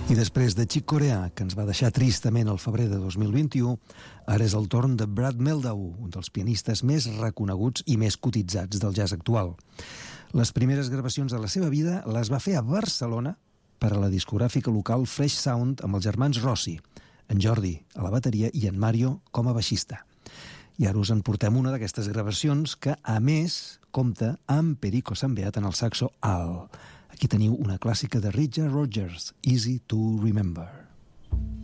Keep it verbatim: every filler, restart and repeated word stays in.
I després de Chick Corea, que ens va deixar tristament el febrer de dos mil vint-i-u, ara és el torn de Brad Mehldau, un dels pianistes més reconeguts i més cotitzats del jazz actual. Les primeres gravacions de la seva vida les va fer a Barcelona per a la discogràfica local Fresh Sound amb els germans Rossi, en Jordi a la bateria i en Mario com a baixista. I ara us en portem una d'aquestes gravacions que, a més, compta amb Perico Sambeat en el saxo alt. Aquí teniu una clàssica de Richard Rodgers, Easy to Remember.